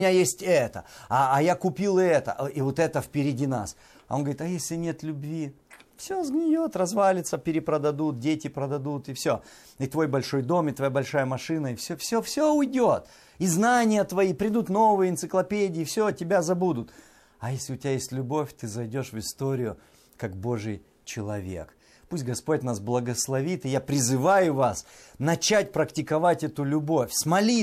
меня есть это, а я купил это, и вот это впереди нас. А он говорит, а если нет любви? Все сгниет, развалится, перепродадут, дети продадут, и все. И твой большой дом, и твоя большая машина, и все уйдет. И знания твои, придут новые энциклопедии, все, тебя забудут. А если у тебя есть любовь, ты зайдешь в историю как Божий человек. Пусть Господь нас благословит, и я призываю вас начать практиковать эту любовь с молитвой.